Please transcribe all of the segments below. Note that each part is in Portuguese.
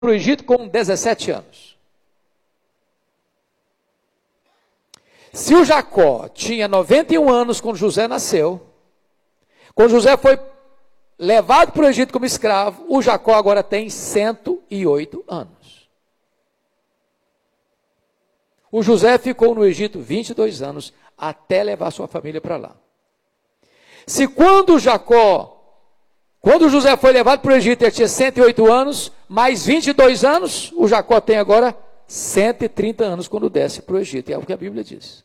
para o Egito com 17 anos. Se o Jacó tinha 91 anos quando José nasceu, quando José foi levado para o Egito como escravo, o Jacó agora tem 108 anos. O José ficou no Egito 22 anos, até levar sua família para lá. Se quando José foi levado para o Egito, ele tinha 108 anos, mais 22 anos, o Jacó tem agora 130 anos quando desce para o Egito, é o que a Bíblia diz.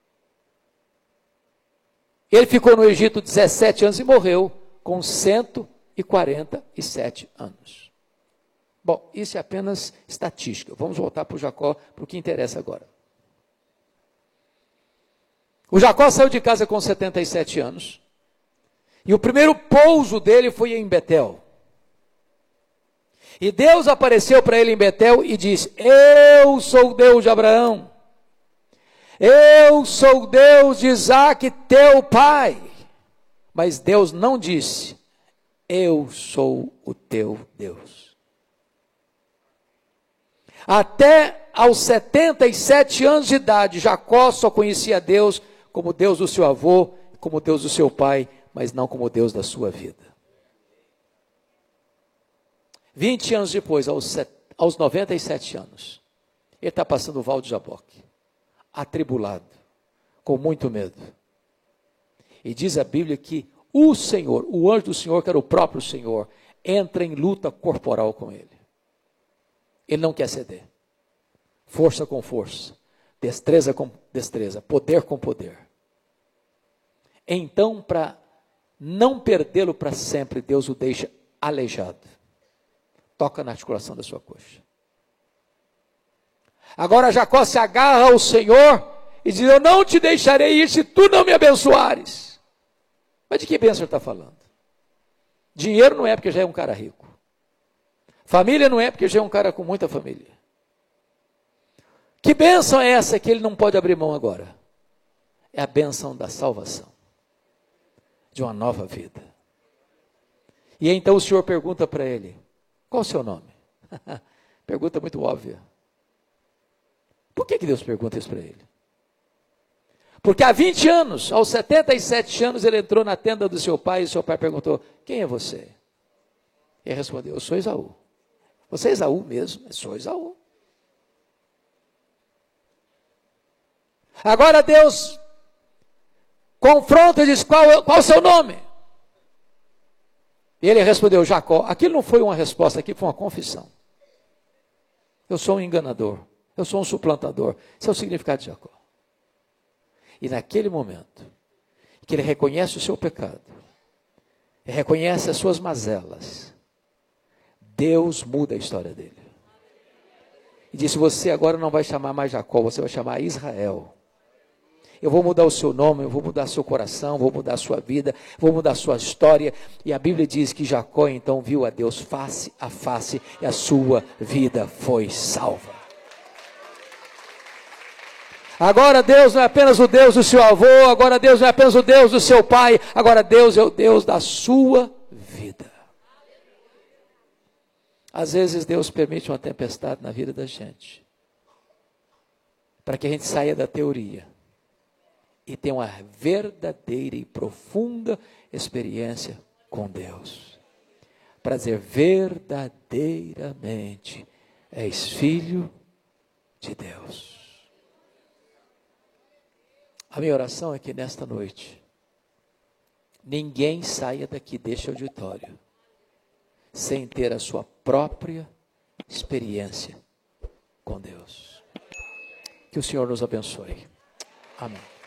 Ele ficou no Egito 17 anos e morreu com 147 anos. Bom, isso é apenas estatística. Vamos voltar para o Jacó, para o que interessa agora. O Jacó saiu de casa com 77 anos. E o primeiro pouso dele foi em Betel. E Deus apareceu para ele em Betel e disse: eu sou o Deus de Abraão. Eu sou o Deus de Isaque, teu pai. Mas Deus não disse: eu sou o teu Deus. Até aos 77 anos de idade, Jacó só conhecia Deus como Deus do seu avô, como Deus do seu pai, mas não como Deus da sua vida. 20 anos depois, aos 97 anos, ele está passando o Val de Jaboque, atribulado, com muito medo. E diz a Bíblia que o Senhor, o anjo do Senhor, que era o próprio Senhor, entra em luta corporal com ele. Ele não quer ceder. Força com força, destreza com destreza, poder com poder. Então, para não perdê-lo para sempre, Deus o deixa aleijado. Toca na articulação da sua coxa. Agora Jacó se agarra ao Senhor e diz: eu não te deixarei ir se tu não me abençoares. Mas de que bênção ele está falando? Dinheiro não é porque já é um cara rico. Família não é porque já é um cara com muita família. Que bênção é essa que ele não pode abrir mão agora? É a bênção da salvação, de uma nova vida. E então o Senhor pergunta para ele: qual o seu nome? Pergunta muito óbvia. Por que Deus pergunta isso para ele? Porque há 20 anos, aos 77 anos, ele entrou na tenda do seu pai e seu pai perguntou: quem é você? Ele respondeu: eu sou Esaú. Você é Esaú mesmo? Eu sou Esaú. Agora Deus confronta e diz: qual o seu nome? E ele respondeu: Jacó. Aquilo não foi uma resposta, aquilo foi uma confissão. Eu sou um enganador, eu sou um suplantador. Esse é o significado de Jacó. E naquele momento, que ele reconhece o seu pecado, ele reconhece as suas mazelas, Deus muda a história dele. E disse: você agora não vai chamar mais Jacó, você vai chamar Israel. Eu vou mudar o seu nome, eu vou mudar seu coração, vou mudar a sua vida, vou mudar a sua história. E a Bíblia diz que Jacó então viu a Deus face a face e a sua vida foi salva. Agora Deus não é apenas o Deus do seu avô, agora Deus não é apenas o Deus do seu pai, agora Deus é o Deus da sua vida. Às vezes Deus permite uma tempestade na vida da gente, para que a gente saia da teoria e tenha uma verdadeira e profunda experiência com Deus. Para dizer: verdadeiramente és filho de Deus. A minha oração é que nesta noite, ninguém saia daqui deste auditório sem ter a sua própria experiência com Deus. Que o Senhor nos abençoe. Amém.